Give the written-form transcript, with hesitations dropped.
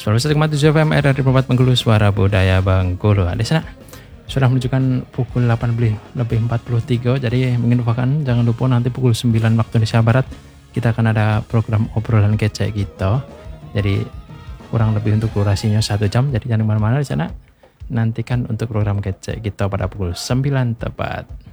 91,7 FM RRI Perempat Bengkulu, suara budaya Bengkulu. Di sana sudah menunjukkan pukul 18:43, jadi menginfokan jangan lupa nanti pukul 9 waktu Indonesia Barat kita akan ada program obrolan kece gitu. Jadi kurang lebih untuk durasinya 1 jam, jadi jangan kemana-mana di sana. Nantikan untuk program kece gitu pada pukul 9 tepat.